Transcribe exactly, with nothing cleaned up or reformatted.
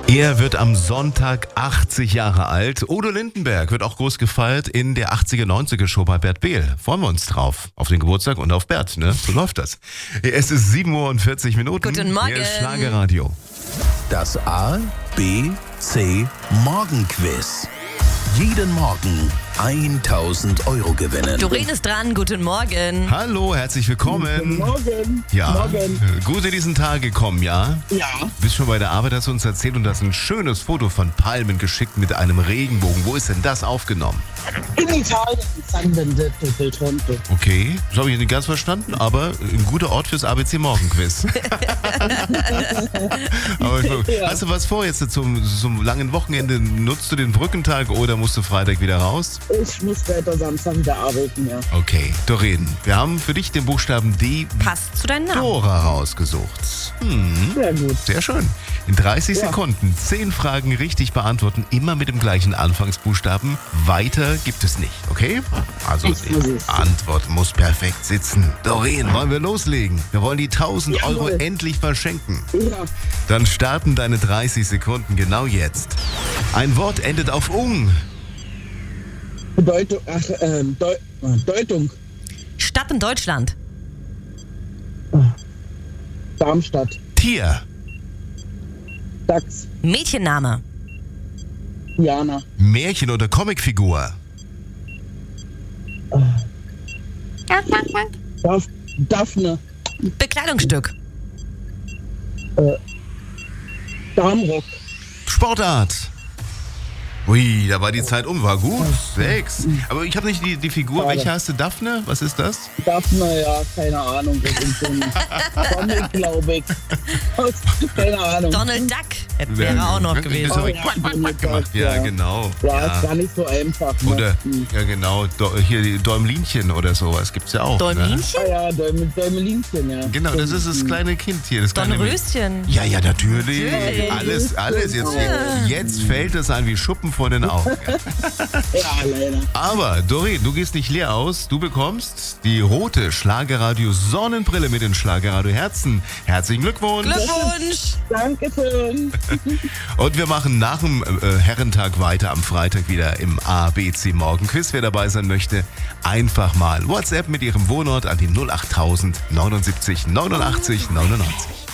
Er wird am Sonntag achtzig Jahre alt. Udo Lindenberg wird auch groß gefeiert in der achtziger-neunziger-Show bei Bert Behl. Freuen wir uns drauf. Auf den Geburtstag und auf Bert, ne? So läuft das. Es ist sieben Uhr und vierzig Minuten. Guten Morgen. Hier ist Schlagerradio. Das A, B, C Morgenquiz. Jeden Morgen tausend Euro gewinnen. Doreen ist dran, guten Morgen. Hallo, herzlich willkommen. Guten Morgen. Ja, Morgen. gut in diesen Tag gekommen, ja? Ja. Bist schon bei der Arbeit, hast du uns erzählt und hast ein schönes Foto von Palmen geschickt mit einem Regenbogen. Wo ist denn das aufgenommen? In Italien, San Benedetto del Tronto. Okay, das habe ich nicht ganz verstanden, aber ein guter Ort fürs A B C Morgenquiz. Aber Ja. hast du was vor jetzt zum, zum langen Wochenende? Nutzt du den Brückentag oder musst du Freitag wieder raus? Ich muss weiter Samstag wieder arbeiten, ja. Okay, Doreen, wir haben für dich den Buchstaben D wie Passt zu deinem Namen. Dora rausgesucht. Hm, Sehr gut. sehr schön. In dreißig Ja. Sekunden zehn Fragen richtig beantworten, immer mit dem gleichen Anfangsbuchstaben. Weiter gibt es nicht, okay? Also Ich muss die es. Antwort muss perfekt sitzen. Doreen, wollen wir loslegen? Wir wollen die tausend Jawohl. Euro endlich verschenken. Ja. Dann starten deine dreißig Sekunden genau jetzt. Ein Wort endet auf ung. Bedeutung, ach, ähm, Deu äh, Deutung. Stadt in Deutschland. Darmstadt. Tier. Dachs. Mädchenname. Jana. Märchen oder Comicfigur. Daph Daphne. Bekleidungsstück. Darmrock. Sportart. Ui, da war die Zeit um, war gut. Sechs. Aber ich habe nicht die, die Figur. Schade. Welche hast du? Daphne? Was ist das? Daphne, ja, keine Ahnung. Das ist so ein Comic, glaube ich. Keine Ahnung. Donald Duck. Hätte wäre auch noch Das gewesen. habe ich Oh, ja, quack, quack, quack Donald gemacht. Duck, Ja, ja. genau. Ja, ist Ja. gar nicht so einfach. Ne? Oder, Hm. ja genau, Do, hier die Däumlinchen oder sowas gibt's ja auch. Ne? Däumlinchen? Ah ja, Däumel, Däumelinchen, ja. Genau, das ist das kleine Kind hier. Das kleine Dornröschen. Ja, ja, natürlich. Natürlich. Alles, alles. Jetzt, jetzt fällt es ein wie Schuppen vor den Augen. Ja, leider. Aber, Doreen, du gehst nicht leer aus. Du bekommst die rote Schlagerradio Sonnenbrille mit den Schlagerradio Herzen. Herzlichen Glückwunsch. Glückwunsch. Dankeschön. Und wir machen nach dem äh, Herrentag weiter am Freitag wieder im A B C Morgenquiz. Wer dabei sein möchte, einfach mal WhatsApp mit Ihrem Wohnort an die null acht null null neunundsiebzig neunundachtzig neunundneunzig.